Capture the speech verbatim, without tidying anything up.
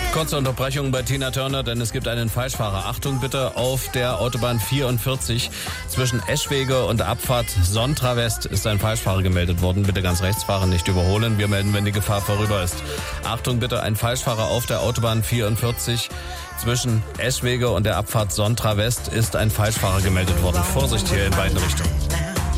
Kurze Unterbrechung bei Tina Turner, denn es gibt einen Falschfahrer. Achtung bitte, auf der Autobahn vierundvierzig zwischen Eschwege und Abfahrt Sontra West ist ein Falschfahrer gemeldet worden. Bitte ganz rechts fahren, nicht überholen. Wir melden, wenn die Gefahr vorüber ist. Achtung bitte, ein Falschfahrer auf der Autobahn vierundvierzig zwischen Eschwege und der Abfahrt Sontra West ist ein Falschfahrer gemeldet worden. Vorsicht hier in beiden Richtungen.